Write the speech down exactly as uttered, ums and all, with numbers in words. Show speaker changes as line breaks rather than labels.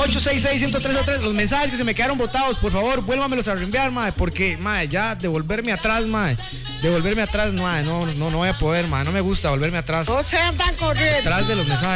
ocho seis seis, uno cero tres tres. Los mensajes que se me quedaron botados, por favor, vuélvamelos a reenviar, mae, porque, mae, ya devolverme atrás, mae. Devolverme atrás, mae, no, no, no voy a poder, mae, no me gusta volverme atrás.
No sean tan corrientes.
Atrás de los mensajes.